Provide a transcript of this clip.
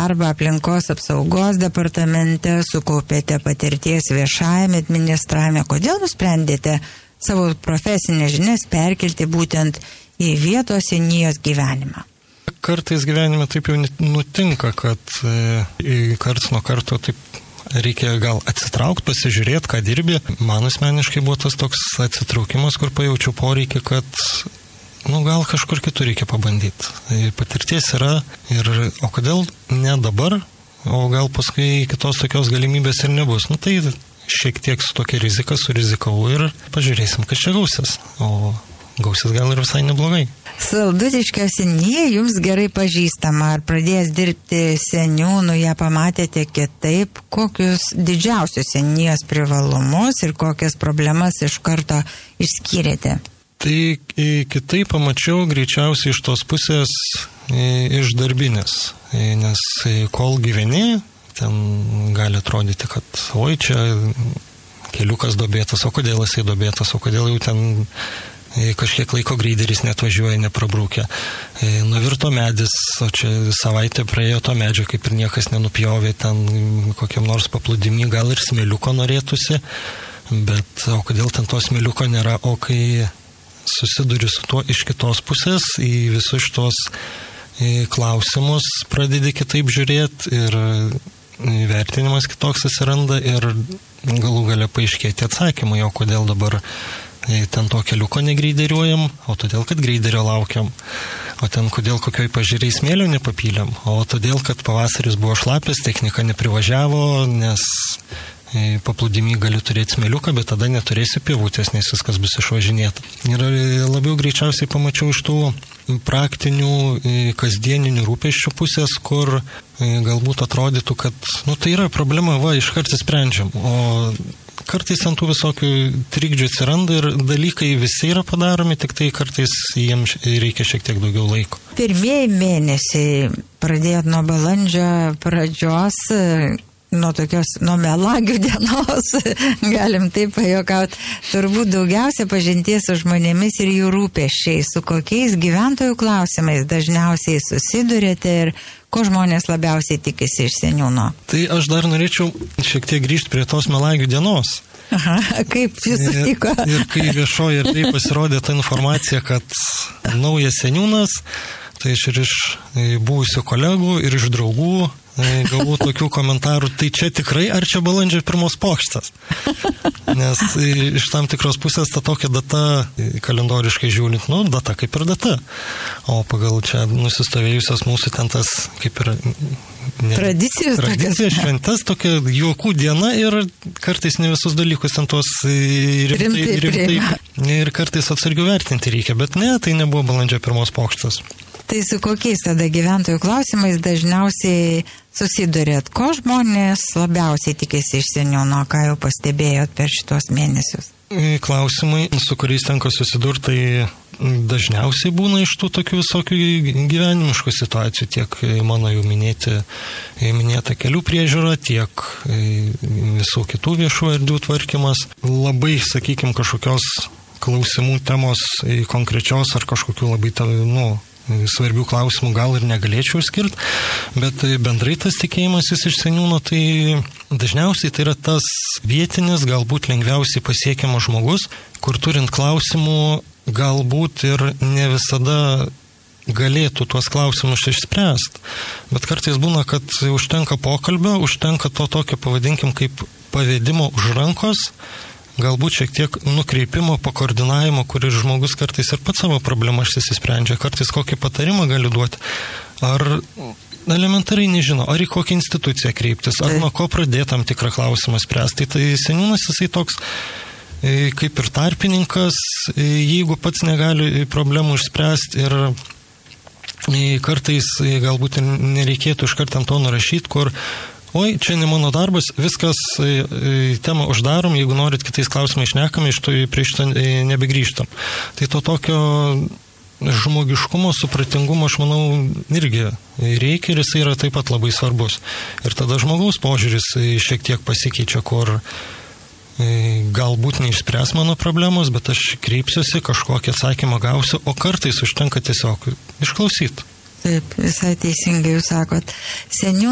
darbą aplinkos apsaugos departamente, sukaupėte patirties viešajame administravime. Kodėl nusprendėte savo profesinės žinias perkelti būtent į vietos seniūnijos gyvenimą? Kartais gyvenime taip jau nutinka, kad karts nuo karto taip reikia gal atsitraukti, pasižiūrėti, ką dirbi. Man asmeniškai buvo tas toks atsitraukimas, kur pajaučiau poreikį, kad gal kažkur kitur reikia pabandyti. Patirties yra, o kodėl ne dabar, o gal paskui kitos tokios galimybės ir nebus. Tai šiek tiek su tokia rizika surizikavau ir pažiūrėsim, kas čia gausis. O gausis gal ir visai neblogai. Saldutiškio seniūnija jums gerai pažįstama. Ar pradėjęs dirbti seniūnu, ją pamatėte kitaip? Kokius didžiausius seniūnijos privalumus ir kokias problemas iš karto išskyrėte? Tai kitaip pamačiau greičiausiai iš tos pusės iš darbinės. Nes kol gyveni, ten gali atrodyti, kad oi, čia keliukas duobėtas, o kodėl jisai duobėtas, o kodėl jau ten kažkiek laiko greideris net važiuoja, neprabrūkia. Nuvirto medis, o čia savaitę praėjo to medžio, kaip ir niekas nenupjovė, ten kokiam nors paplūdimy gal ir smėliuko norėtųsi, bet o kodėl ten to smėliuko nėra, o kai susiduri su tuo iš kitos pusės, į visus šitos klausimus pradedi kitaip žiūrėti ir vertinimas kitoks atsiranda ir galų gale paaiškėti atsakymai, o kodėl dabar ten to keliuko negreideriuojam, o todėl, kad greiderio laukiam. O ten kodėl kokioj pažiūrėjai smėlio nepapylėm, o todėl, kad pavasaris buvo šlapės, technika neprivažiavo, nes paplūdimy gali turėti smėliuką, bet tada neturėsi pievutės, nes viskas bus išvažinėta. Ir labiau greičiausiai pamačiau iš tų praktinių, kasdieninių rūpesčių pusės, kur galbūt atrodytų, kad tai yra problema, iškart sprendžiam, o kartais ant tų visokių trikdžių atsiranda ir dalykai visi yra padaromi, tik tai kartais jiems reikia šiek tiek daugiau laiko. Pirmieji mėnesiai pradėjot nuo balandžio pradžios, nuo melagių dienos, galim taip pajuokauti, turbūt daugiausia pažinties su žmonėmis ir jų rūpesčiais, su kokiais gyventojų klausimais dažniausiai susidurėte ir ko žmonės labiausiai tikisi iš seniūno. Tai aš dar norėčiau šiek tiek grįžti prie tos melagių dienos. Aha, kaip jūs sutiko? Ir kai viešoje erdvėje pasirodė ta informacija, kad naujas seniūnas, tai aš ir iš buvusių kolegų, ir iš draugų gavau tokių komentarų, tai čia tikrai, ar čia balandžio 1 pokštas? Nes iš tam tikros pusės ta tokia data, kalendoriškai žiūrint, data kaip ir data. O pagal čia nusistovėjusios mūsų ten tas, kaip ir tradicijos šventes, tokia juokų diena ir kartais ne visus dalykus ten tos rimtai ir kartais atsargiau vertinti reikia, bet ne, tai nebuvo balandžio 1 pokštas. Tai su kokiais tada gyventojų klausimais dažniausiai susidurėt? Ko žmonės labiausiai tikisi iš seniūno, ką jau pastebėjot per šitos mėnesius? Klausimai, su kuriais tenka susidurti, tai dažniausiai būna iš tų tokių visokių gyvenimiškų situacijų, tiek mano jau minėta kelių priežiūra, tiek visų kitų viešų erdvių tvarkymas. Labai, sakykime, kažkokios klausimų temos konkrečios ar kažkokių labai svarbių klausimų gal ir negalėčiau skirti, bet bendrai tas tikėjimasis iš seniūno, tai dažniausiai tai yra tas vietinis, galbūt lengviausiai pasiekiamas žmogus, kur turint klausimų galbūt ir ne visada galėtų tuos klausimus išspręsti. Bet kartais būna, kad užtenka pokalbio, užtenka to tokio, pavadinkim, kaip pavedimo už rankos, galbūt šiek tiek nukreipimo, pakoordinavimo, kur ir žmogus kartais ir pats savo problemą išsisprendžia, kartais kokį patarimą gali duoti, ar elementariai nežino, ar į kokią instituciją kreiptis, ar nuo ko pradėti tam tikrą klausimą spręsti. Tai seniūnas jisai toks kaip ir tarpininkas, jeigu pats negali problemų išspręsti ir kartais galbūt nereikėtų iškart ant to nurašyti, kur oi, čia ne mano darbas, viskas, temą uždarom, jeigu norit kitais klausimais šnekam, prie šito nebegrįžtam. Tai to tokio žmogiškumo, supratingumo, aš manau, irgi reikia ir jis yra taip pat labai svarbus. Ir tada žmogaus požiūris šiek tiek pasikeičia, kur galbūt neišspręs mano problemos, bet aš kreipsiuosi, kažkokį atsakymą gausiu, o kartais užtenka tiesiog išklausyti. Taip, visai teisingai jūs sakot.